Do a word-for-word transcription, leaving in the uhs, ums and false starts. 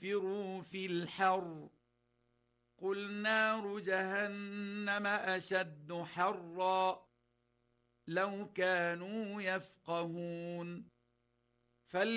انفروا في الحر قل نار جهنم أشد حرا لو كانوا يفقهون